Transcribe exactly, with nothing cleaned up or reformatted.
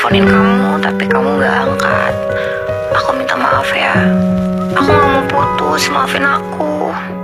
teleponin kamu, tapi kamu gak angkat. Aku minta maaf ya. Aku gak mau putus, maafin aku.